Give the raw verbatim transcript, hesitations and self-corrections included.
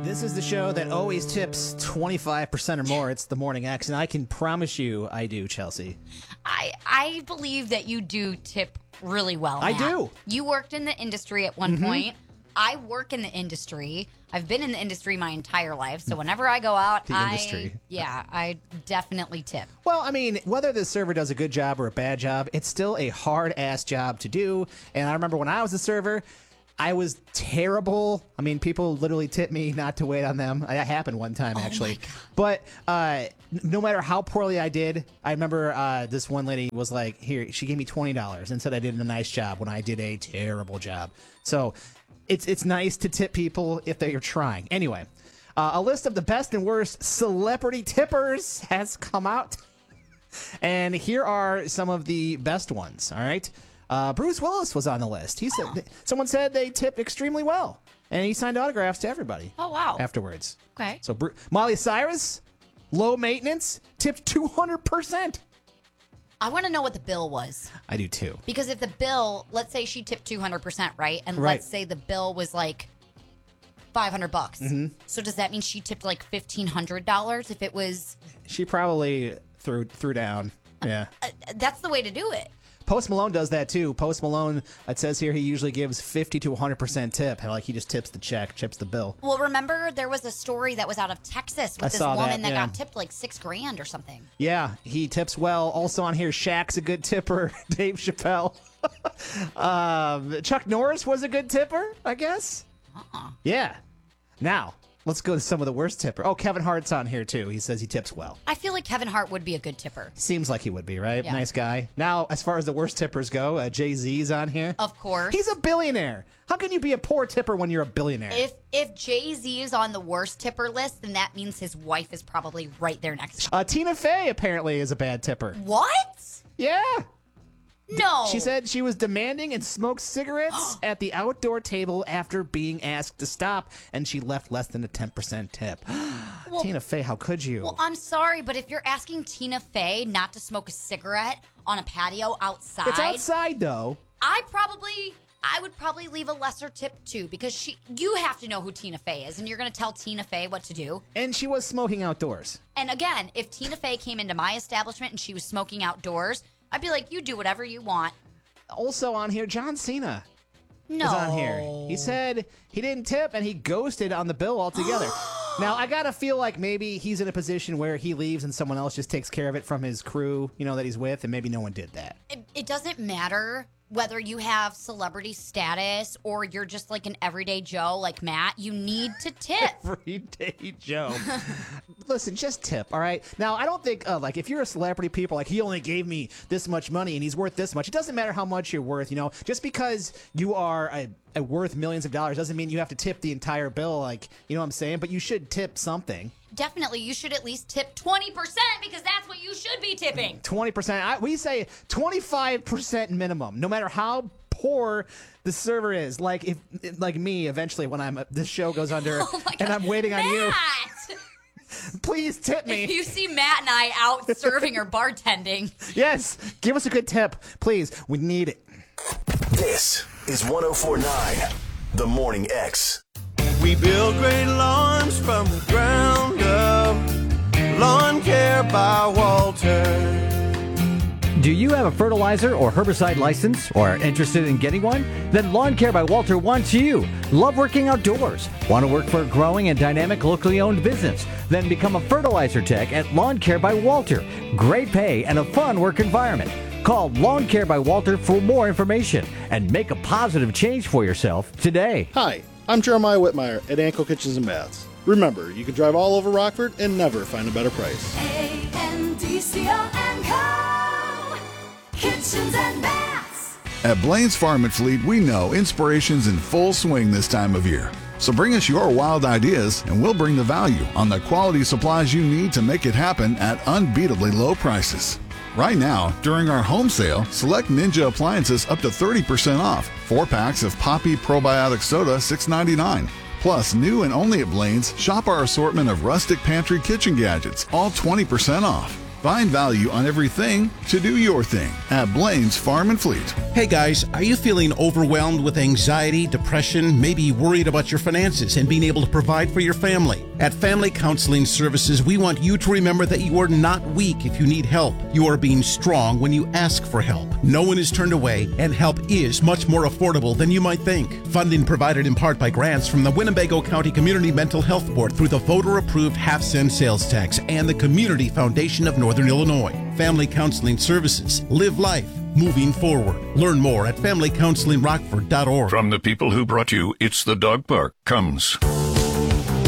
This is the show that always tips twenty-five percent or more. It's the Morning X, and I can promise you I do, Chelsea. I I believe that you do tip really well. I Matt. do. You worked in the industry at one Mm-hmm. point. I work in the industry. I've been in the industry my entire life. So whenever I go out, The I industry. yeah, I definitely tip. Well, I mean, whether the server does a good job or a bad job, it's still a hard-ass job to do. And I remember when I was a server, I was terrible. I mean, people literally tipped me not to wait on them. That happened one time, actually. But uh, no matter how poorly I did, I remember uh, this one lady was like, here, she gave me twenty dollars and said I did a nice job when I did a terrible job. So it's it's nice to tip people if they're trying. Anyway, uh, a list of the best and worst celebrity tippers has come out. And here are some of the best ones, all right? Uh, Bruce Willis was on the list. He said someone said they tipped extremely well, and he signed autographs to everybody. Oh, wow. Afterwards. Okay. So Bru- Molly Cyrus, low maintenance, tipped two hundred percent. I want to know what the bill was. I do too. Because if the bill, let's say she tipped two hundred percent, right? And Right. let's say the bill was like five hundred bucks. Mm-hmm. So does that mean she tipped like fifteen hundred dollars if it was She probably threw threw down. Yeah. uh, that's the way to do it. Post Malone does that too. Post Malone, it says here he usually gives fifty to one hundred percent tip. Like he just tips the check, tips the bill. Well, remember there was a story that was out of Texas with I this saw that, woman that, yeah. got tipped like six grand or something. Yeah, he tips well. Also on here, Shaq's a good tipper. Dave Chappelle. um, Chuck Norris was a good tipper, I guess. Uh-uh. Yeah. Now, let's go to some of the worst tipper. Oh, Kevin Hart's on here too. He says he tips well. I feel like Kevin Hart would be a good tipper. Seems like he would be, right? Yeah. Nice guy. Now, as far as the worst tippers go, uh, Jay-Z's on here. Of course. He's a billionaire. How can you be a poor tipper when you're a billionaire? If if Jay-Z is on the worst tipper list, then that means his wife is probably right there next to him. uh, Tina Fey apparently is a bad tipper. What? Yeah. No. She said she was demanding and smoked cigarettes at the outdoor table after being asked to stop, and she left less than a ten percent tip. Well- Tina Fey, how could you? Well, I'm sorry, but if you're asking Tina Fey not to smoke a cigarette on a patio outside, it's outside, though. I probably, I would probably leave a lesser tip too, because she, you have to know who Tina Fey is, and you're going to tell Tina Fey what to do. And she was smoking outdoors. And again, if Tina Fey came into my establishment and she was smoking outdoors, I'd be like, you do whatever you want. Also on here, John Cena No. is on here. He said he didn't tip, and he ghosted on the bill altogether. Now, I got to feel like maybe he's in a position where he leaves and someone else just takes care of it from his crew, you know, that he's with, and maybe no one did that. It, it doesn't matter whether you have celebrity status or you're just like an everyday Joe like Matt. You need to tip. Everyday Joe. Listen, just tip, all right? Now, I don't think, uh, like, if you're a celebrity, people like, he only gave me this much money and he's worth this much. It doesn't matter how much you're worth, you know? Just because you are a, a worth millions of dollars doesn't mean you have to tip the entire bill, like, you know what I'm saying? But you should tip something. Definitely, you should at least tip twenty percent because that's what you should be tipping. twenty percent. I, we say twenty-five percent minimum, no matter how poor the server is. Like if, like me, eventually when I'm this show goes under Oh my God. and I'm waiting on you, Matt! please tip me. If you see Matt and I out serving or bartending, Yes, give us a good tip, please. We need it. This is one oh four point nine, The Morning X. We build great lawns from the ground up. Lawn Care by Walter. Do you have a fertilizer or herbicide license or are interested in getting one? Then Lawn Care by Walter wants you. Love working outdoors? Want to work for a growing and dynamic locally owned business? Then become a fertilizer tech at Lawn Care by Walter. Great pay and a fun work environment. Call Lawn Care by Walter for more information and make a positive change for yourself today. Hi, I'm Jeremiah Whitmire at Ankle Kitchens and Baths. Remember, you can drive all over Rockford and never find a better price. A N D C O and Co. Kitchens and Baths. At Blaine's Farm and Fleet, we know inspiration's in full swing this time of year. So bring us your wild ideas, and we'll bring the value on the quality supplies you need to make it happen at unbeatably low prices. Right now, during our home sale, select Ninja appliances up to thirty percent off. Four packs of Poppy Probiotic Soda, six ninety-nine. Plus, new and only at Blaine's, shop our assortment of rustic pantry kitchen gadgets, all twenty percent off. Find value on everything to do your thing at Blaine's Farm and Fleet. Hey guys, are you feeling overwhelmed with anxiety, depression, maybe worried about your finances and being able to provide for your family? At Family Counseling Services, we want you to remember that you are not weak if you need help. You are being strong when you ask for help. No one is turned away, and help is much more affordable than you might think. Funding provided in part by grants from the Winnebago County Community Mental Health Board through the voter-approved half-cent sales tax and the Community Foundation of Northern Illinois. Family Counseling Services. Live life moving forward. Learn more at family counseling rockford dot org. From the people who brought you It's the Dog Park comes